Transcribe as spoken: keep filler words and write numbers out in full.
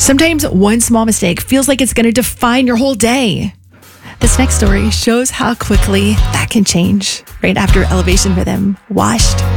Sometimes one small mistake feels like it's going to define your whole day. This next story shows how quickly that can change. Right after Elevation Rhythm, Washed